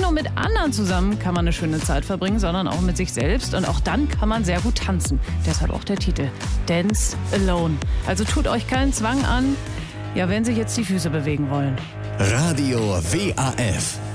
nur mit anderen zusammen kann man eine schöne Zeit verbringen, sondern auch mit sich selbst. Und auch dann kann man sehr gut tanzen. Deshalb auch der Titel Dance Alone. Also tut euch keinen Zwang an, ja, wenn sich jetzt die Füße bewegen wollen. Radio WAF.